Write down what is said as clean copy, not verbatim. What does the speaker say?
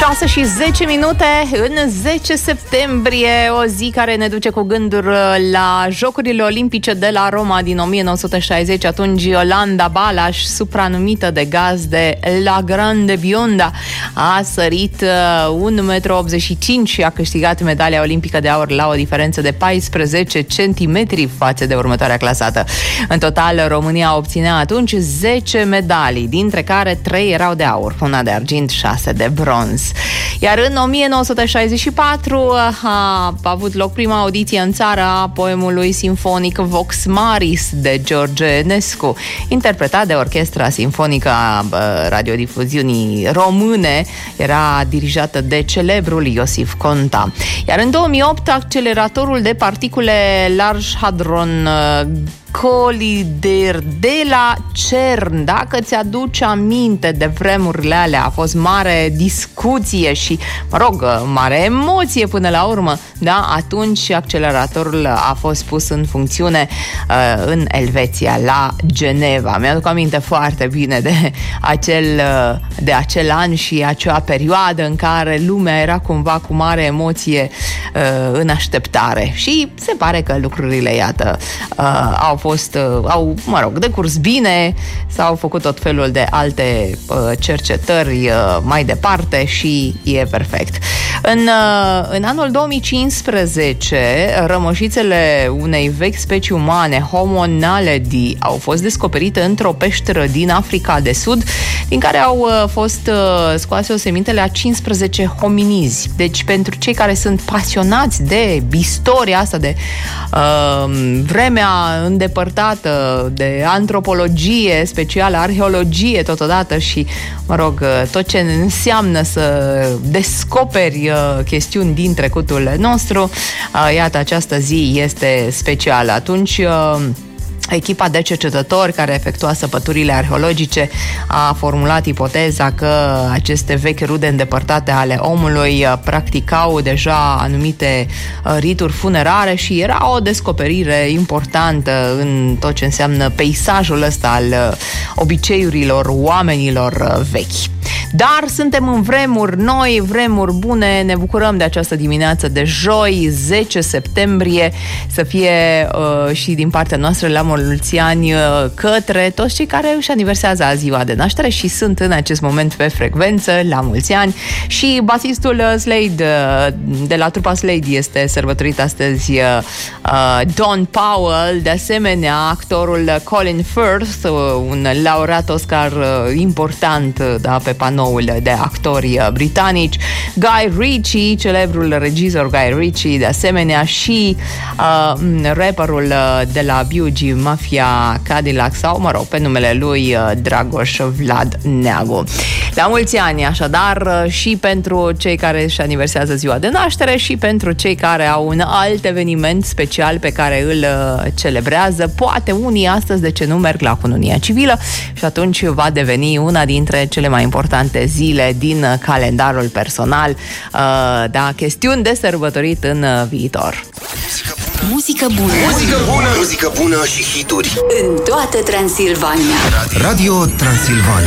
6:10 în 10 septembrie, o zi care ne duce cu gânduri la Jocurile Olimpice de la Roma din 1960. Atunci Iolanda Balas, supranumită de gazde La Grande Bionda, a sărit 1,85 m și a câștigat medalia olimpică de aur la o diferență de 14 centimetri față de următoarea clasată. În total, România obținea atunci 10 medalii, dintre care 3 erau de aur, una de argint, 6 de bronz. Iar în 1964 a avut loc prima audiție în țară a poemului sinfonic Vox Maris de George Enescu, interpretat de Orchestra Sinfonică a Radiodifuziunii Române. Era dirijată de celebrul Iosif Conta. Iar în 2008, acceleratorul de particule Large Hadron Collider de la CERN, dacă ți-aduce aminte de vremurile alea, a fost mare discuție și, mare emoție până la urmă, da? Atunci acceleratorul a fost pus în funcțiune în Elveția, la Geneva. Mi-aduc aminte foarte bine de acel an și acea perioadă în care lumea era cumva cu mare emoție în așteptare. Și se pare că lucrurile, iată, au decurs bine, s-au făcut tot felul de alte cercetări mai departe și e perfect. În anul 2015, rămășițele unei vechi specii umane, Homo naledi, au fost descoperite într-o peșteră din Africa de Sud, din care au fost scoase osemintele a 15 hominizi. Deci, pentru cei care sunt pasionați de istoria asta, de vremea îndepărtată, de antropologie specială, arheologie totodată și, tot ce înseamnă să descoperi chestiuni din trecutul nostru, iată, această zi este specială. Atunci, echipa de cercetători care efectua săpăturile arheologice a formulat ipoteza că aceste vechi rude îndepărtate ale omului practicau deja anumite rituri funerare și era o descoperire importantă în tot ce înseamnă peisajul ăsta al obiceiurilor oamenilor vechi. Dar suntem în vremuri noi, vremuri bune, ne bucurăm de această dimineață de joi, 10 septembrie, să fie și din partea noastră la mulți ani către toți cei care își aniversează ziua de naștere și sunt în acest moment pe frecvență, la mulți ani. Și basistul Slade, de la trupa Slade, este sărbătorit astăzi, Don Powell, de asemenea actorul Colin Firth, un laureat Oscar important, da, pe panoul de actori britanici, Guy Ritchie, celebrul regizor Guy Ritchie, de asemenea, și rapperul de la B.U.G. Mafia Cadillac, sau, pe numele lui Dragoș Vlad Neagu. La mulți ani, așadar, și pentru cei care își aniversează ziua de naștere și pentru cei care au un alt eveniment special pe care îl celebrează. Poate unii astăzi, de ce nu, merg la cununia civilă și atunci va deveni una dintre cele mai importante zile din calendarul personal, da, chestiuni de sărbătorit în viitor. Muzică bună. Muzică bună. Muzică bună și hituri. În toată Transilvania. Radio Transilvania.